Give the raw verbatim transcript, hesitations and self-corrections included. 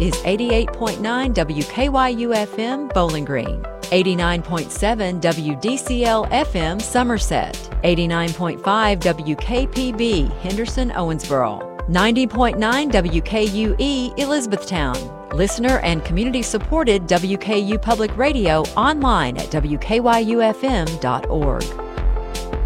is eighty-eight point nine W K Y U F M Bowling Green, eighty-nine point seven W D C L F M Somerset, eighty-nine point five W K P B Henderson Owensboro, ninety point nine W K U E Elizabethtown. Listener and community-supported W K U Public Radio online at W K Y U F M dot org.